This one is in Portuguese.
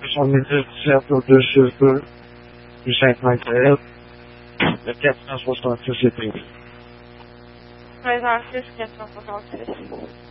Pessoalmente este setor do setor do site mais até que nós voltamos a fazer tudo. Mas acho que esquece uma foto.